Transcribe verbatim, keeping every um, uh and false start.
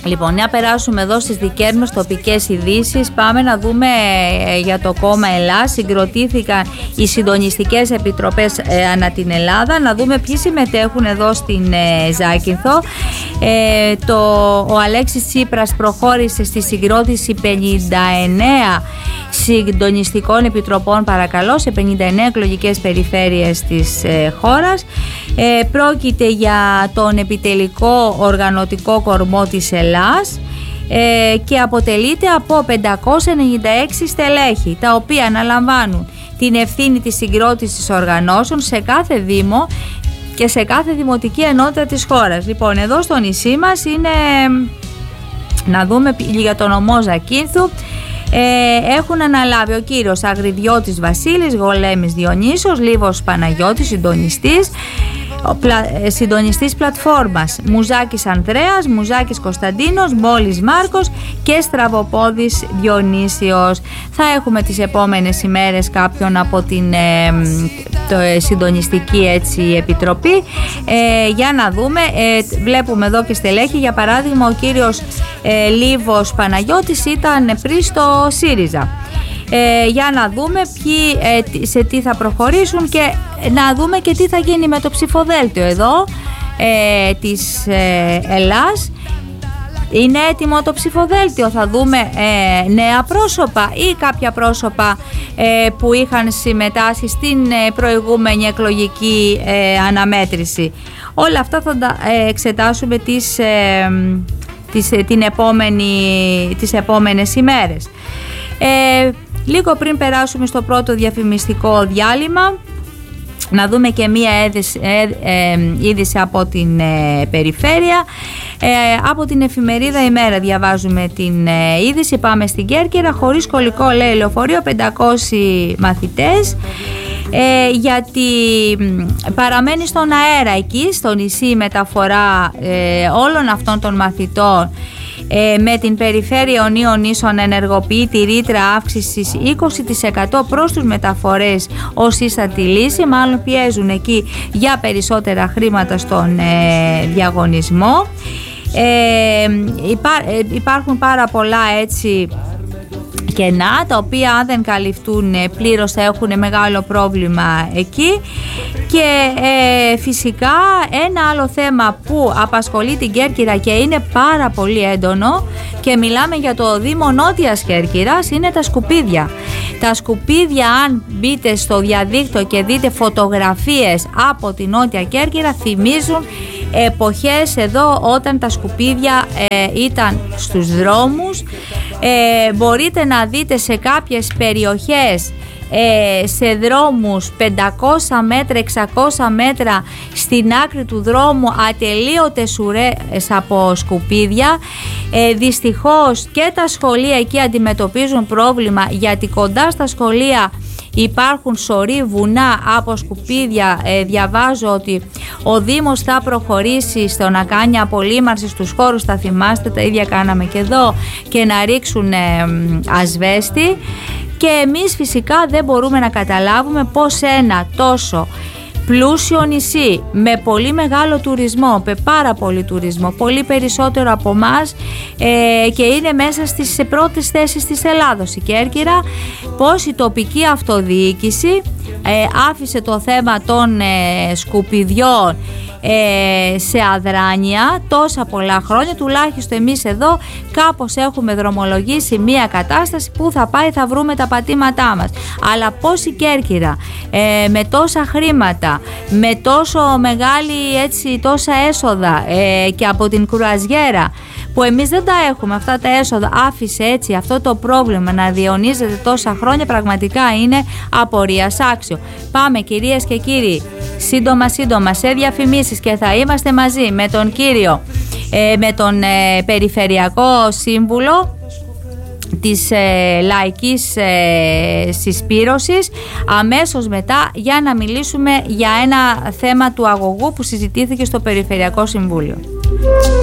Λοιπόν, να περάσουμε εδώ στις δικές μας τοπικές ειδήσεις. Πάμε να δούμε ε, για το κόμμα Ελλάς. Συγκροτήθηκαν οι συντονιστικές επιτροπές ε, ανά την Ελλάδα. Να δούμε ποιοι συμμετέχουν εδώ στην ε, Ζάκυνθο. Ε, το, ο Αλέξης Τσίπρας προχώρησε στη συγκρότηση πενήντα εννέα συντονιστικών επιτροπών, παρακαλώ, σε πενήντα εννέα εκλογικές περιφέρειες της ε, χώρας. Ε, πρόκειται για τον επιτελικό οργανωτικό κορμό της Ελλάς ε, και αποτελείται από πεντακόσια ενενήντα έξι στελέχη, τα οποία αναλαμβάνουν την ευθύνη της συγκρότησης οργανώσεων σε κάθε δήμο και σε κάθε δημοτική ενότητα της χώρας. Λοιπόν, εδώ στο νησί μας είναι, να δούμε για τον νομό Ζακύνθου, Ε, έχουν αναλάβει ο κύριος Αγριδιώτης Βασίλης, Γολέμης Διονύσος, Λίβος Παναγιώτης, συντονιστής, πλα, συντονιστής πλατφόρμας, Μουζάκης Ανδρέας, Μουζάκης Κωνσταντίνος, Μπόλης Μάρκος και Στραβοπόδης Διονύσιος. Θα έχουμε τις επόμενες ημέρες κάποιον από την ε, το, ε, συντονιστική έτσι, επιτροπή ε, για να δούμε. Ε, βλέπουμε εδώ και στελέχη, για παράδειγμα ο κύριος ε, Λίβος Παναγιώτης ήταν πριν στο ΣΥΡΙΖΑ. Ε, για να δούμε ποιοι, ε, σε τι θα προχωρήσουν και να δούμε και τι θα γίνει με το ψηφοδέλτιο εδώ ε, της ε, Ελλάς. Είναι έτοιμο το ψηφοδέλτιο, θα δούμε ε, νέα πρόσωπα ή κάποια πρόσωπα ε, που είχαν συμμετάσχει στην ε, προηγούμενη εκλογική ε, αναμέτρηση. Όλα αυτά θα τα ε, εξετάσουμε τις, ε, τις, ε, την επόμενη, τις επόμενες ημέρες. Ε, λίγο πριν περάσουμε στο πρώτο διαφημιστικό διάλειμμα, να δούμε και μία είδηση, ε, ε, είδηση από την ε, περιφέρεια. Ε, από την εφημερίδα Ημέρα διαβάζουμε την ε, είδηση. Πάμε στην Κέρκυρα. Χωρίς σχολικό, λέει, λεωφορείο, πεντακόσιοι μαθητές. Ε, γιατί παραμένει στον αέρα εκεί στο νησί η μεταφορά ε, όλων αυτών των μαθητών. Ε, με την περιφέρεια Ιωνίων Νήσων ενεργοποιεί τη ρήτρα αύξησης είκοσι τοις εκατό προς τους μεταφορές ως ίστατη λύση. Μάλλον πιέζουν εκεί για περισσότερα χρήματα στον ε, διαγωνισμό. Ε, υπά, ε, υπάρχουν πάρα πολλά έτσι κενά, τα οποία αν δεν καλυφθούν πλήρως θα έχουν μεγάλο πρόβλημα εκεί. Και ε, φυσικά ένα άλλο θέμα που απασχολεί την Κέρκυρα και είναι πάρα πολύ έντονο, και μιλάμε για το Δήμο Νότιας Κέρκυρας, είναι τα σκουπίδια. Τα σκουπίδια, αν μπείτε στο διαδίκτυο και δείτε φωτογραφίες από τη Νότια Κέρκυρα, θυμίζουν εποχές εδώ όταν τα σκουπίδια ε, ήταν στους δρόμους. Ε, μπορείτε να δείτε σε κάποιες περιοχές ε, σε δρόμους πεντακόσια μέτρα, εξακόσια μέτρα στην άκρη του δρόμου ατελείωτες ουρές από σκουπίδια. Ε, δυστυχώς και τα σχολεία εκεί αντιμετωπίζουν πρόβλημα, γιατί κοντά στα σχολεία υπάρχουν σωροί βουνά από σκουπίδια. Ε, διαβάζω ότι ο Δήμος θα προχωρήσει στο να κάνει απολύμαρση στους χώρους, θα θυμάστε, τα ίδια κάναμε και εδώ, και να ρίξουν ε, ασβέστη. Και εμείς φυσικά δεν μπορούμε να καταλάβουμε πως ένα τόσο πλούσιο νησί με πολύ μεγάλο τουρισμό, με πάρα πολύ τουρισμό, πολύ περισσότερο από εμάς, ε, και είναι μέσα στις πρώτες θέσεις της Ελλάδος η Κέρκυρα, πως η τοπική αυτοδιοίκηση ε, άφησε το θέμα των ε, σκουπιδιών ε, σε αδράνεια τόσα πολλά χρόνια. Τουλάχιστον εμείς εδώ κάπως έχουμε δρομολογήσει μια κατάσταση που θα πάει, θα βρούμε τα πατήματά μας. Αλλά πως η Κέρκυρα ε, με τόσα χρήματα, με τόσο μεγάλη έτσι, τόσα έσοδα ε, και από την κρουαζιέρα, που εμείς δεν τα έχουμε αυτά τα έσοδα, άφησε έτσι αυτό το πρόβλημα να διαιωνίζεται τόσα χρόνια, πραγματικά είναι απορίας άξιο. Πάμε, κυρίες και κύριοι, σύντομα σύντομα σε διαφημίσεις και θα είμαστε μαζί με τον κύριο, ε, με τον ε, Περιφερειακό Σύμβουλο της ε, Λαϊκής ε, Συσπήρωσης αμέσως μετά, για να μιλήσουμε για ένα θέμα του αγωγού που συζητήθηκε στο Περιφερειακό Συμβούλιο.